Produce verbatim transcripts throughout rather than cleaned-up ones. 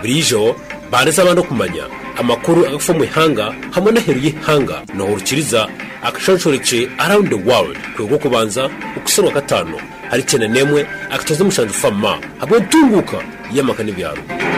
burijo bareza abantu kumanya amakuru agafa mu ihanga hamwe n'aheru y'ihanga no urukiriza akashonshoreke around the world kwego kubanza ukusanwa gatano hari cyane nemwe akatoza mushanju fama hamwe tunguka y'amakani byaro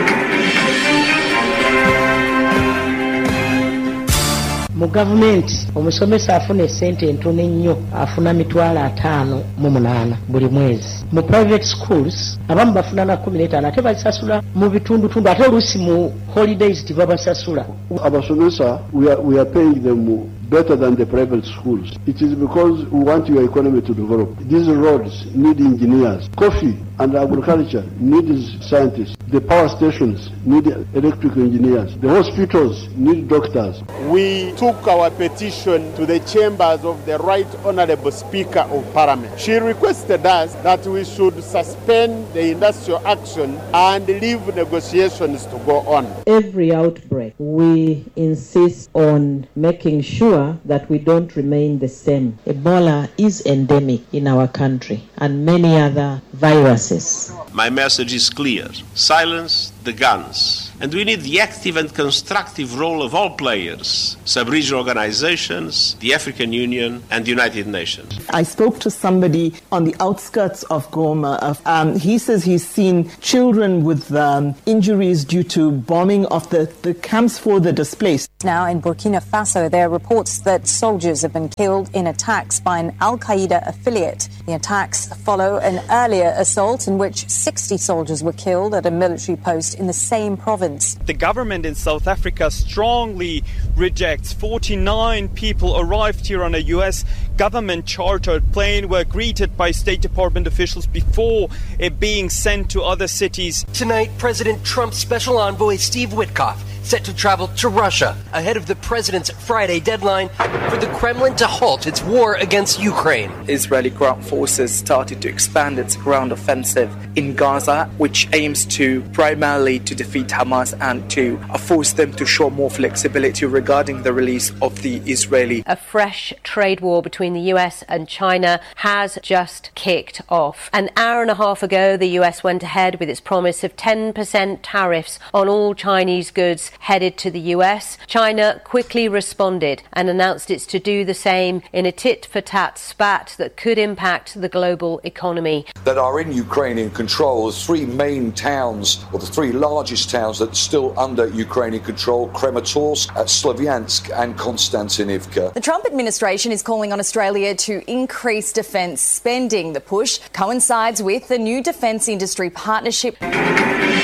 mu government omusomesa afuna sente entono ennyo afuna mitwalo ataano mu munaana buli mwezi. Mu private schools abamu bafuna na kumi n'etaano ate basasula mu bitundu tundu ate oluusi mu holidays tibabasasula. Abasomesa we are, we are paying them better than the private schools. It is because we want your economy to develop. These roads need engineers. Coffee and agriculture need scientists. The power stations need electrical engineers. The hospitals need doctors. We took our petition to the chambers of the Right Honourable Speaker of Parliament. She requested us that we should suspend the industrial action and leave negotiations to go on. Every outbreak, we insist on making sure that we don't remain the same. Ebola is endemic in our country and many other viruses. My message is clear. Silence the guns. And we need the active and constructive role of all players, sub-regional organizations, the African Union, and the United Nations. I spoke to somebody on the outskirts of Goma. Um, he says he's seen children with um, injuries due to bombing of the, the camps for the displaced. Now in Burkina Faso, there are reports that soldiers have been killed in attacks by an Al-Qaeda affiliate. The attacks follow an earlier assault in which sixty soldiers were killed at a military post in the same province. The government in South Africa strongly rejects forty-nine people arrived here on a U S government chartered plane, were greeted by State Department officials before it being sent to other cities. Tonight, President Trump's special envoy Steve Witkoff set to travel to Russia ahead of the president's Friday deadline for the Kremlin to halt its war against Ukraine. Israeli ground forces started to expand its ground offensive in Gaza, which aims to primarily to defeat Hamas and to force them to show more flexibility regarding the release of the Israeli. A fresh trade war between the U S and China has just kicked off. An hour and a half ago, the U S went ahead with its promise of ten percent tariffs on all Chinese goods headed to the U S. China quickly responded and announced it's to do the same in a tit-for-tat spat that could impact the global economy. That are in Ukrainian control, the three main towns, or the three largest towns that are still under Ukrainian control, Kramatorsk, Slavyansk and Konstantinivka. The Trump administration is calling on Australia to increase defence spending. The push coincides with the new defence industry partnership.